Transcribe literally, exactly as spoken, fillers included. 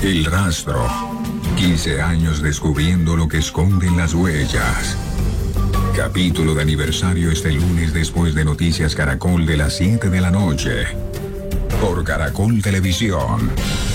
El rastro. quince años descubriendo lo que esconden las huellas. Capítulo de aniversario este lunes después de Noticias Caracol de las siete de la noche. Por Caracol Televisión.